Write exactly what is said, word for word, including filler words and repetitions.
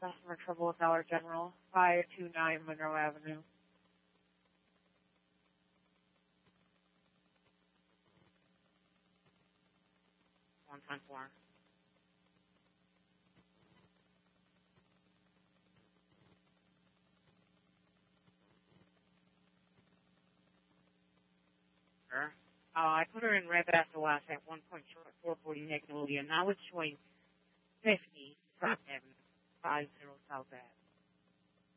Customer trouble with Dollar General, five two nine Monroe Avenue. one ten four. Sure. Uh, I put her in red after last at one point four forty Magnolia. Now it's showing fifty Front Avenue, five zero South Ave.